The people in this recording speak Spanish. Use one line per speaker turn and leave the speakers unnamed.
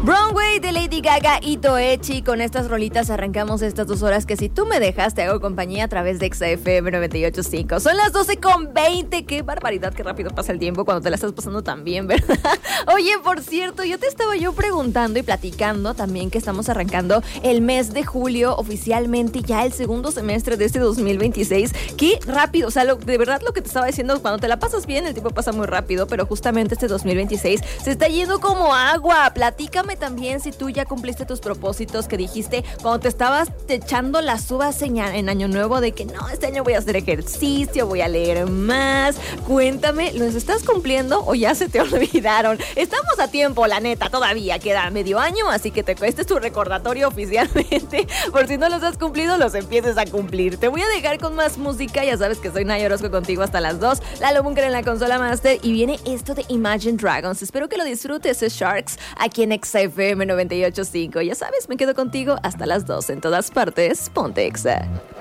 Runway de Lady Gaga y Doechii. Con estas rolitas arrancamos estas 2 horas que si tú me dejas te hago compañía a través de XFM 98.5. Son las 12:20. Qué barbaridad, qué rápido pasa el tiempo cuando te la estás pasando tan bien, ¿verdad? Oye, por cierto, yo te estaba preguntando y platicando también que estamos arrancando el mes de julio, oficialmente ya el segundo semestre de este 2026. Qué rápido, o sea, de verdad lo que te estaba diciendo, cuando te la pasas bien el tiempo pasa muy rápido, pero justamente este 2026 se está yendo como agua. Platícame también si tú ya cumpliste tus propósitos que dijiste cuando te estabas echando las uvas en Año Nuevo de que no, este año voy a hacer ejercicio, voy a leer más. Cuéntame, ¿los estás cumpliendo o ya se te olvidaron? Estamos a tiempo, la neta, todavía queda medio año, así que este es tu recordatorio oficialmente. Por si no los has cumplido, los empieces a cumplir. Te voy a dejar con más música, ya sabes que soy Naya Orozco contigo hasta las 2. Lalo Bunker en la consola master y viene esto de Imagine Dragons. Espero que lo disfrutes, Sharks, aquí en XFM 98.5. Ya sabes, me quedo contigo hasta las 2 en todas partes. Ponte Exa.